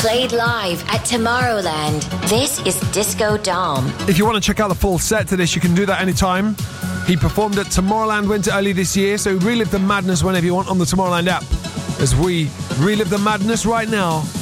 Played live at Tomorrowland. This is Disco Dom. If you want to check out the full set to this, you can do that anytime. He performed at Tomorrowland Winter early this year, so relive the madness whenever you want on the Tomorrowland app. As we relive the madness right now